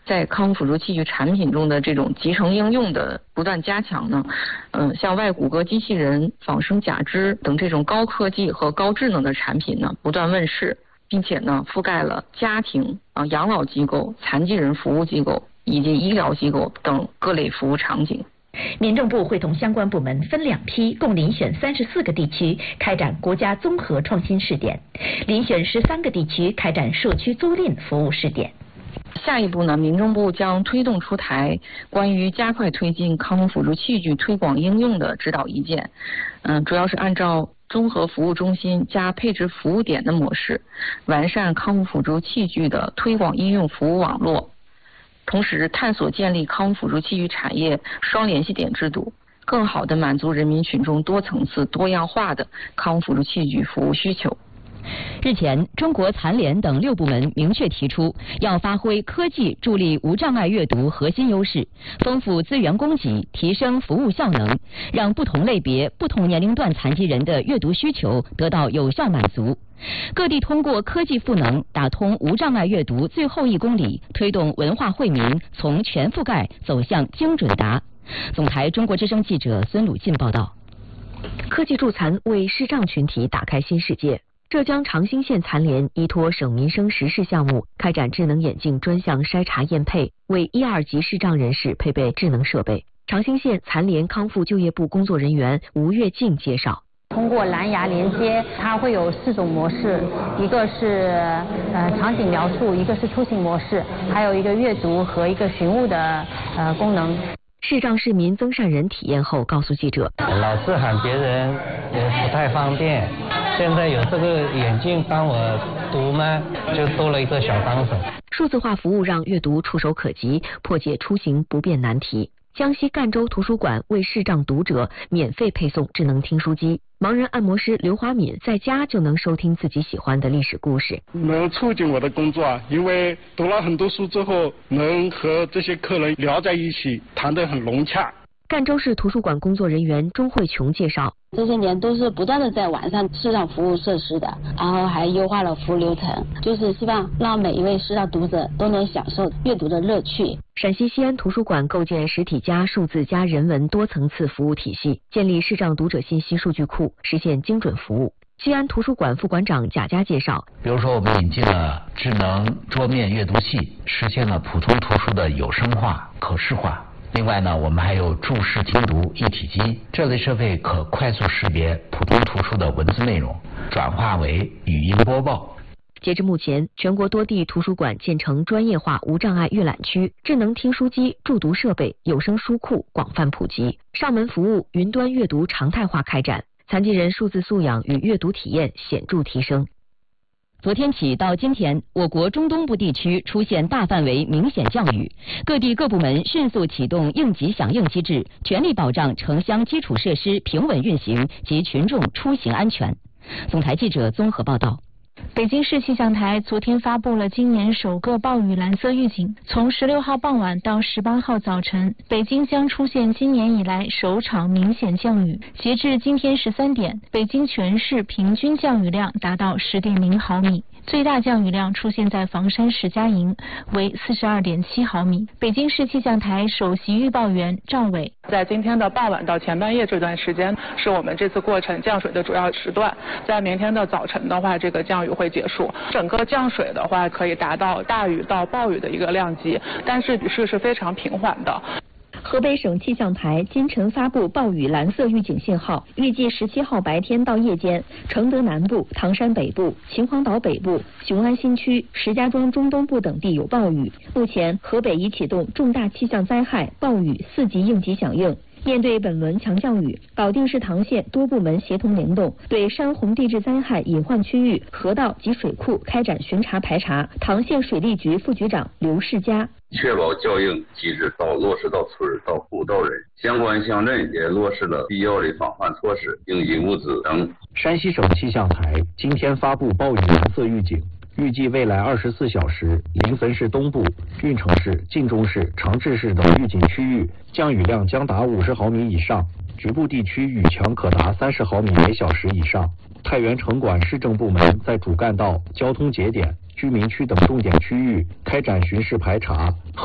在康复辅助器具产品中的这种集成应用的不断加强呢，像外骨骼机器人、仿生假肢等这种高科技和高智能的产品呢不断问世，并且呢覆盖了家庭、养老机构、残疾人服务机构以及医疗机构等各类服务场景。 民政部会同相关部门分2批，共遴选34个地区开展国家综合创新试点，遴选13个地区开展社区租赁服务试点。 下一步呢，民政部将推动出台关于加快推进康复辅助器具推广应用的指导意见，主要是按照综合服务中心加配置服务点的模式，完善康复辅助器具的推广应用服务网络，同时探索建立康复辅助器具产业双联系点制度，更好地满足人民群众多层次多样化的康复辅助器具服务需求。 日前，中国残联等6部门明确提出，要发挥科技助力无障碍阅读核心优势，丰富资源供给，提升服务效能，让不同类别、不同年龄段残疾人的阅读需求得到有效满足。各地通过科技赋能，打通无障碍阅读最后1公里，推动文化惠民从全覆盖走向精准达。总台中国之声记者孙鲁进报道。 科技助残为视障群体打开新世界。浙江长兴县残联依托省民生实事项目，开展智能眼镜专项筛查验配，为1、2级视障人士配备智能设备。长兴县残联康复就业部工作人员吴月静介绍， 通过蓝牙连接，它会有4种模式，一个是场景描述，一个是出行模式，还有一个阅读和一个询物的功能。 视障市民曾善仁体验后告诉记者， 老是喊别人也不太方便，现在有这个眼镜帮我读嘛，就多了一个小帮手。 数字化服务让阅读触手可及，破解出行不便难题。江西赣州图书馆为视障读者免费配送智能听书机，盲人按摩师刘华敏在家就能收听自己喜欢的历史故事。 能促进我的工作啊，因为读了很多书之后，能和这些客人聊在一起，谈得很融洽。 赣州市图书馆工作人员钟慧琼介绍， 这些年都是不断的在完善视障服务设施的，然后还优化了服务流程，就是希望让每一位视障读者都能享受阅读的乐趣。 陕西西安图书馆构建实体加数字加人文多层次服务体系，建立视障读者信息数据库，实现精准服务。西安图书馆副馆长贾佳介绍， 比如说我们引进了智能桌面阅读器，实现了普通图书的有声化、可视化。另外呢，我们还有注视听读一体机，这类设备可快速识别普通图书的文字内容，转化为语音播报。 截至目前，全国多地图书馆建成专业化无障碍阅览区，智能听书机、助读设备、有声书库广泛普及，上门服务、云端阅读常态化开展，残疾人数字素养与阅读体验显著提升。 昨天起到今天，我国中东部地区出现大范围明显降雨，各地各部门迅速启动应急响应机制，全力保障城乡基础设施平稳运行及群众出行安全。总台记者综合报道。 北京市气象台昨天发布了今年首个暴雨蓝色预警，从16号傍晚到18号早晨，北京将出现今年以来首场明显降雨。截至今天13点，北京全市平均降雨量达到10.0毫米。最大降雨量出现在房山石家营，为42.7毫米。北京市气象台首席预报员赵伟， 在今天的傍晚到前半夜这段时间，是我们这次过程降水的主要时段。在明天的早晨的话，这个降雨会结束。整个降水的话，可以达到大雨到暴雨的一个量级，但是雨势是非常平缓的。 河北省气象台今晨发布暴雨蓝色预警信号，预计17号白天到夜间，承德南部、唐山北部、秦皇岛北部、雄安新区、石家庄中东部等地有暴雨。目前，河北已启动重大气象灾害暴雨4级应急响应。面对本轮强降雨，保定市唐县多部门协同联动，对山洪地质灾害隐患区域、河道及水库开展巡查排查。唐县水利局副局长刘世佳， 确保效应机制落实到村到户到人，相关乡镇也落实了必要的防范措施、应急物资等。 山西省气象台今天发布暴雨蓝色预警，预计未来24小时，临汾市东部、运城市、晋中市、长治市等预警区域降雨量将达50毫米以上，局部地区雨强可达30毫米每小时以上。太原城管市政部门在主干道、交通节点、居民区等重点区域开展巡视排查。